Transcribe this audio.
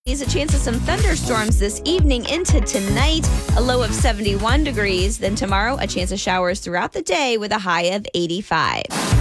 A chance of some thunderstorms this evening into tonight, a low of 71 degrees. Then tomorrow, a chance of showers throughout the day with a high of 85.